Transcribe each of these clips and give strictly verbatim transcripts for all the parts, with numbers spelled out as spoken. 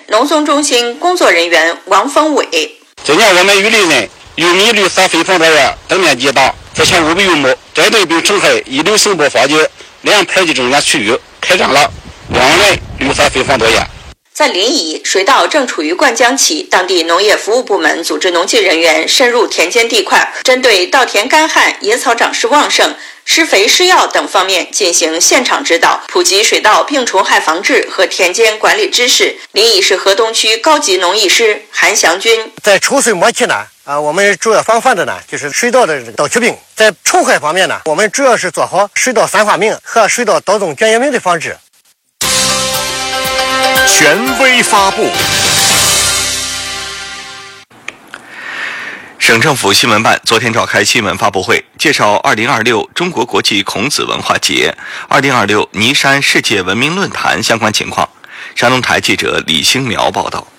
农松中心工作人员王峰伟。 今年我们与利人、玉米绿色非防毒药等面积大，自强无比于目，针对并澄海一流声波发掘两排级中间区域，开展了两类绿色非防毒药。 在临沂，水稻正处于灌浆期，当地农业服务部门组织农技人员深入田间地块，针对稻田干旱、野草长势旺盛、施肥施药等方面进行现场指导，普及水稻病虫害防治和田间管理知识。临沂市河东区高级农艺师韩祥军在抽水末期呢，啊，我们主要防范的呢就是水稻的稻曲病。在虫害方面呢，我们主要是做好水稻三化名和水稻稻种卷叶名的防治。 权威发布。省政府新闻办昨天召开新闻发布会，介绍二零二六中国国际孔子文化节、二零二六尼山世界文明论坛相关情况。山东台记者李兴苗报道。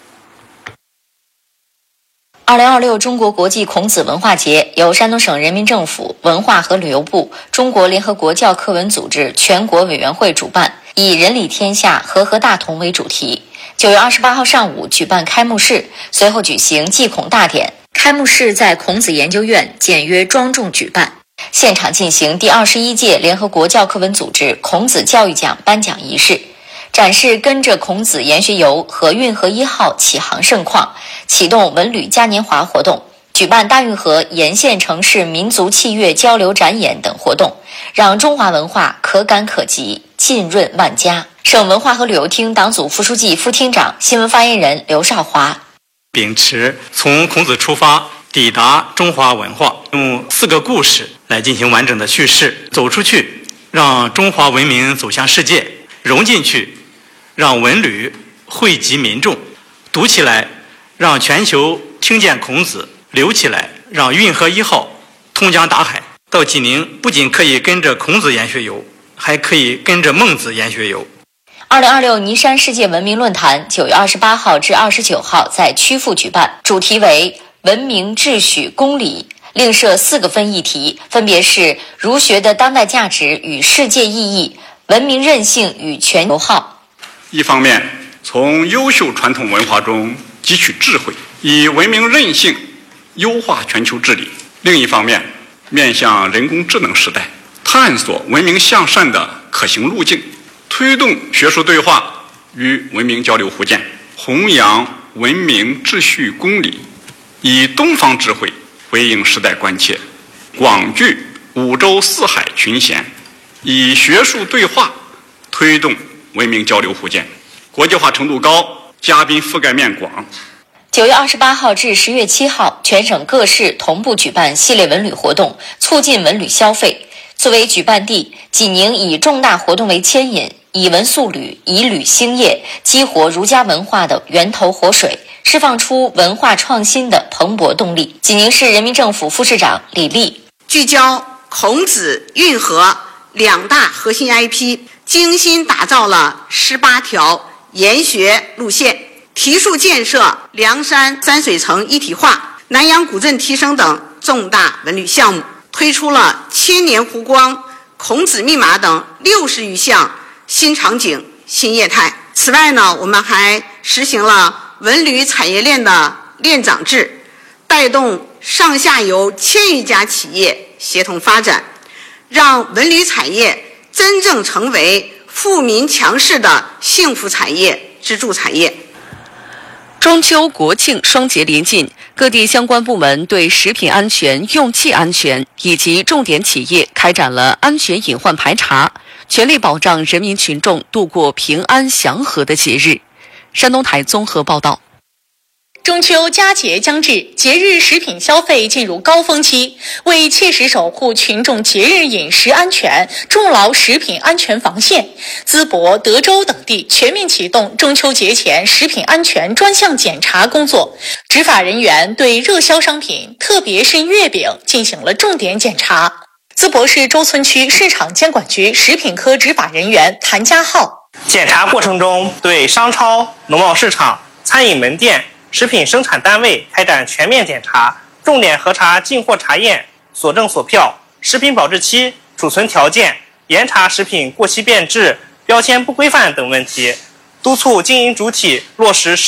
二零二六中国国际孔子文化节由山东省人民政府文化和旅游部、中国联合国教科文组织全国委员会主办，以人理天下，和合大同为主题。九月二十八号上午举办开幕式，随后举行祭孔大典。开幕式在孔子研究院简约庄重举办，现场进行第二十一届联合国教科文组织孔子教育奖颁奖仪式，展示跟着孔子研学游和运河一号启航盛况，启动文旅嘉年华活动，举办大运河沿线城市民族器乐交流展演等活动，让中华文化可感可及，浸润万家。省文化和旅游厅党组副书记、副厅长、新闻发言人刘少华。 秉持从孔子出发，抵达中华文化，用四个故事来进行完整的叙事，走出去，让中华文明走向世界，融进去，让文旅惠及民众，读起来，让全球听见孔子，流起来，让运河一号通江达海。到济宁不仅可以跟着孔子研学游，还可以跟着孟子研学游。 二零二六尼山世界文明论坛九月二十八号至二十九号在曲阜举办，主题为文明秩序公理，另设四个分议题，分别是儒学的当代价值与世界意义、文明韧性与全球号。 一方面从优秀传统文化中汲取智慧，以文明韧性优化全球治理；另一方面面向人工智能时代，探索文明向善的可行路径，推动学术对话与文明交流互鉴，弘扬文明秩序公理，以东方智慧回应时代关切，广聚五洲四海群贤，以学术对话推动文明交流互鉴，国际化程度高，嘉宾覆盖面广。 九月二十八号至十月七号，全省各市同步举办系列文旅活动，促进文旅消费。作为举办地，济宁以重大活动为牵引，以文塑旅，以旅兴业，激活儒家文化的源头活水，释放出文化创新的蓬勃动力。济宁市人民政府副市长李丽聚焦孔子、运河两大核心 I P， 精心打造了十八条研学路线，提速建设梁山三水城一体化、南阳古镇提升等重大文旅项目，推出了千年湖光、孔子密码等六十余项新场景、新业态。此外呢，我们还实行了文旅产业链的链长制，带动上下游千余家企业协同发展，让文旅产业真正成为富民强势的幸福产业、支柱产业。 中秋国庆双节临近，各地相关部门对食品安全、用气安全以及重点企业开展了安全隐患排查，全力保障人民群众度过平安祥和的节日。山东台综合报道。 中秋佳节将至，节日食品消费进入高峰期。为切实守护群众节日饮食安全，筑牢食品安全防线，淄博、德州等地全面启动中秋节前食品安全专项检查工作。执法人员对热销商品，特别是月饼进行了重点检查。淄博市周村区市场监管局食品科执法人员谭家浩， 检查过程中对商超、农贸市场、餐饮门店、食品生产单位开展全面检查，重点核查进货查验、所证所票、食品保质期、储存条件，严查食品过期变质、标签不规范等问题，督促经营主体落实